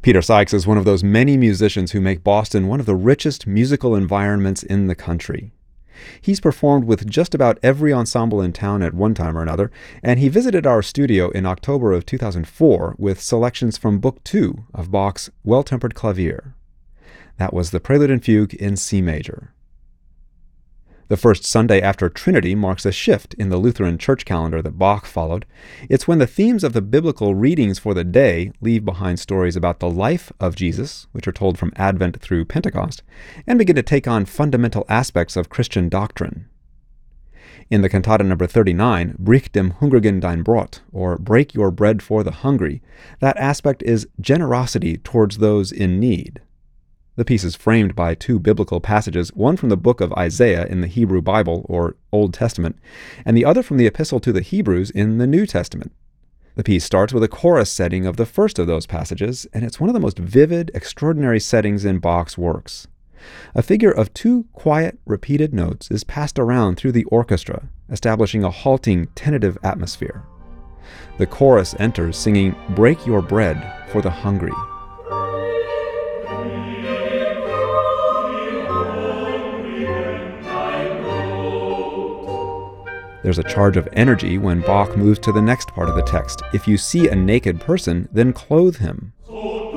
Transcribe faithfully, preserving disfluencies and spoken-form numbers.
Peter Sykes is one of those many musicians who make Boston one of the richest musical environments in the country. He's performed with just about every ensemble in town at one time or another, and he visited our studio in October of two thousand four with selections from Book Two of Bach's Well-Tempered Clavier. That was the Prelude and Fugue in C major. The first Sunday after Trinity marks a shift in the Lutheran church calendar that Bach followed. It's when the themes of the biblical readings for the day leave behind stories about the life of Jesus, which are told from Advent through Pentecost, and begin to take on fundamental aspects of Christian doctrine. In the cantata number thirty-nine, Brich dem Hungrigen dein Brot, or Break Your Bread for the Hungry, that aspect is generosity towards those in need. The piece is framed by two biblical passages, one from the book of Isaiah in the Hebrew Bible, or Old Testament, and the other from the Epistle to the Hebrews in the New Testament. The piece starts with a chorus setting of the first of those passages, and it's one of the most vivid, extraordinary settings in Bach's works. A figure of two quiet, repeated notes is passed around through the orchestra, establishing a halting, tentative atmosphere. The chorus enters singing, "Break your bread for the hungry." There's a charge of energy when Bach moves to the next part of the text. If you see a naked person, then clothe him.